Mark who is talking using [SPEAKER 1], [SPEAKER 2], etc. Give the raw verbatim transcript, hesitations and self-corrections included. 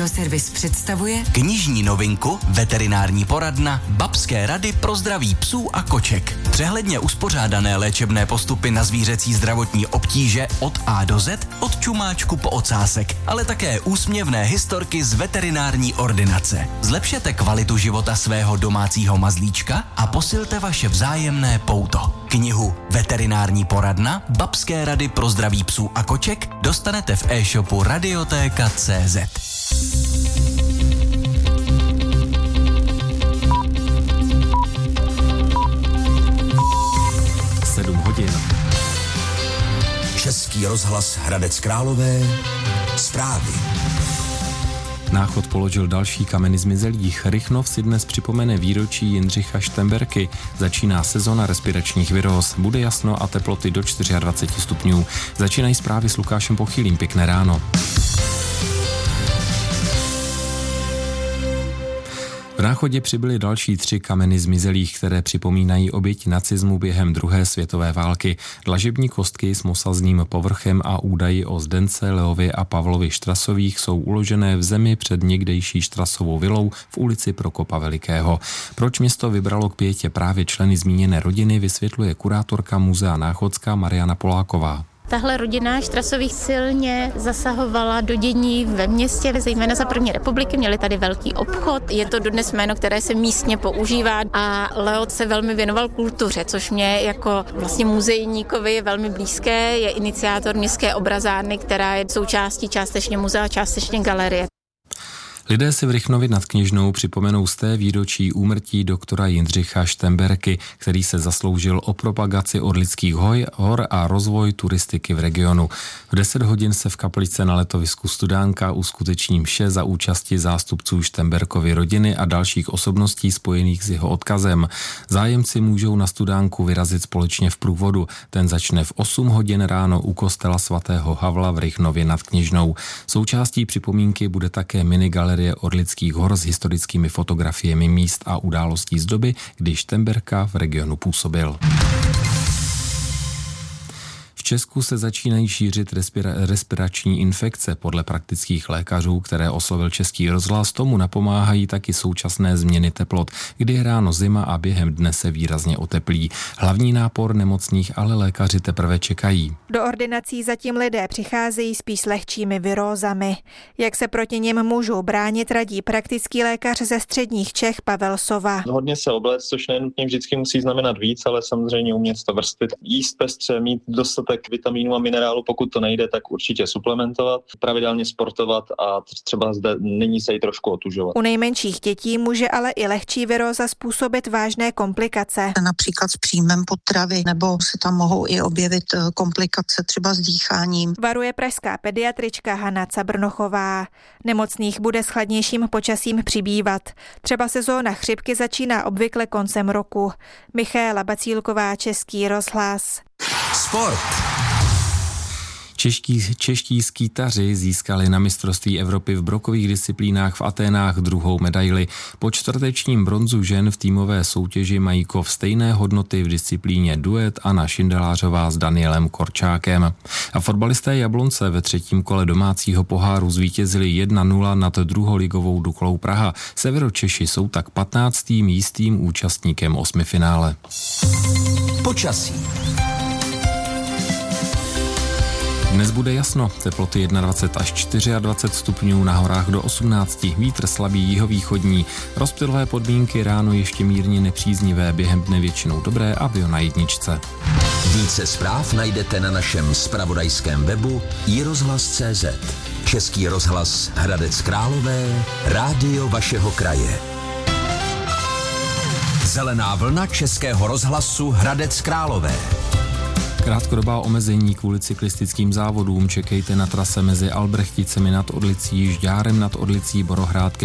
[SPEAKER 1] Radioservis představuje
[SPEAKER 2] knižní novinku Veterinární poradna Babské rady pro zdraví psů a koček. Přehledně uspořádané léčebné postupy na zvířecí zdravotní obtíže od A do Z, od čumáčku po ocásek, ale také úsměvné historky z veterinární ordinace. Zlepšete kvalitu života svého domácího mazlíčka a posilte vaše vzájemné pouto. Knihu Veterinární poradna Babské rady pro zdraví psů a koček dostanete v e-shopu Radiotéka tečka cé zet.
[SPEAKER 3] sedm hodin.
[SPEAKER 4] Český rozhlas Hradec Králové. Zprávy.
[SPEAKER 3] Náchod položil další kameny zmizelých. Rychnov si dnes připomene výročí Jindřicha Štemberky. Začíná sezona respiračních viróz. Bude jasno a teploty do dvacet čtyři stupňů. Začínají zprávy s Lukášem Pochýlím. Pěkné ráno. V Náchodě přibyly další tři kameny zmizelých, které připomínají oběť nacismu během druhé světové války. Dlažební kostky s mosazným povrchem a údaji o Zdence, Leovi a Pavlovi Štrasových jsou uložené v zemi před někdejší Štrasovou vilou v ulici Prokopa Velikého. Proč město vybralo k pietě právě členy zmíněné rodiny, vysvětluje kurátorka muzea Náchodská Mariana Poláková.
[SPEAKER 5] Tahle rodina Štrasových silně zasahovala do dění ve městě, zejména za první republiky, měli tady velký obchod. Je to dodnes jméno, které se místně používá a Leo se velmi věnoval kultuře, což mě jako vlastně muzejníkovi je velmi blízké. Je iniciátor městské obrazárny, která je součástí částečně muzea, částečně galerie.
[SPEAKER 3] Lidé si v Rychnově nad Kněžnou připomenou z té výročí úmrtí doktora Jindřicha Štemberky, který se zasloužil o propagaci orlických hor a rozvoj turistiky v regionu. V deset hodin se v kapličce na letovisku Studánka uskuteční mše za účasti zástupců Štemberkovy rodiny a dalších osobností spojených s jeho odkazem. Zájemci můžou na Studánku vyrazit společně v průvodu. Ten začne v osm hodin ráno u kostela svatého Havla v Rychnově nad Kněžnou. Součástí připomínky bude také minigalerie Orlických hor s historickými fotografiemi míst a událostí z doby, kdy Štemberka v regionu působil. V Česku se začínají šířit respira- respirační infekce. Podle praktických lékařů, které oslovil Český rozhlas, tomu napomáhají taky současné změny teplot, kdy je ráno zima a během dne se výrazně oteplí. Hlavní nápor nemocných ale lékaři teprve čekají.
[SPEAKER 6] Do ordinací zatím lidé přicházejí spíš s lehčími virózami. Jak se proti nim můžou bránit, radí praktický lékař ze středních Čech Pavel Sova.
[SPEAKER 7] Hodně se obléct, což nenutně vždycky musí znamenat víc, ale samozřejmě umět to vrstvit. Jíst pestře, mít dostatek vitamínů a minerálu, pokud to nejde, tak určitě suplementovat, pravidelně sportovat a třeba zde nyní se jí trošku otužovat.
[SPEAKER 6] U nejmenších dětí může ale i lehčí viróza způsobit vážné komplikace.
[SPEAKER 8] Například s příjmem potravy, nebo se tam mohou i objevit komplikace třeba s dýcháním.
[SPEAKER 6] Varuje pražská pediatrička Hana Cabrnochová. Nemocných bude s chladnějším počasím přibývat. Třeba sezóna chřipky začíná obvykle koncem roku. Michaela Bacílková, Český rozhlas.
[SPEAKER 4] Sport.
[SPEAKER 3] Čeští, čeští skýtaři získali na mistrovství Evropy v brokových disciplínách v Aténách druhou medaili. Po čtvrtečním bronzu žen v týmové soutěži mají kov stejné hodnoty v disciplíně duet Anna Šindelářová s Danielem Korčákem. A fotbalisté Jablonce ve třetím kole domácího poháru zvítězili jedna nula nad druholigovou Duklou Praha. Severočeši jsou tak patnáctým jistým účastníkem osmifinále.
[SPEAKER 4] Počasí.
[SPEAKER 3] Dnes bude jasno, teploty dvacet jedna až dvacet čtyři stupňů, na horách do osmnáct, vítr slabý jihovýchodní, rozptylové podmínky ráno ještě mírně nepříznivé, během dne většinou dobré a bio na jedničce.
[SPEAKER 4] Více zpráv najdete na našem zpravodajském webu i rozhlas tečka cé zet. Český rozhlas Hradec Králové, rádio vašeho kraje. Zelená vlna Českého rozhlasu Hradec Králové.
[SPEAKER 3] Krátkodobá omezení kvůli cyklistickým závodům čekejte na trase mezi Albrechticemi nad Orlicí, Žďárem nad Orlicí, Borohrádkem